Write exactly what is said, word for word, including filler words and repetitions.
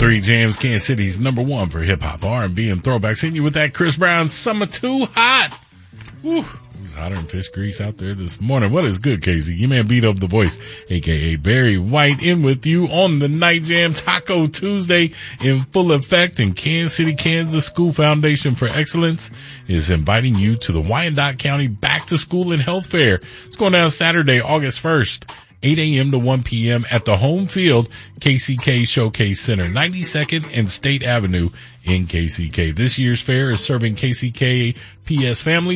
three Jams, Kansas City's number one for hip hop, R and B, and throwbacks. Hitting you with that Chris Brown Summer Too Hot. Woo. It was hotter than fish grease out there this morning. What is good, Casey? You man beat up the voice, aka Barry White, in with you on the Night Jam Taco Tuesday in full effect. And Kansas City, Kansas School Foundation for Excellence is inviting you to the Wyandotte County Back to School and Health Fair. It's going down Saturday, August first. eight a.m. to one p.m. at the home field K C K Showcase Center, ninety-second and State Avenue in K C K. This year's fair is serving K C K P S families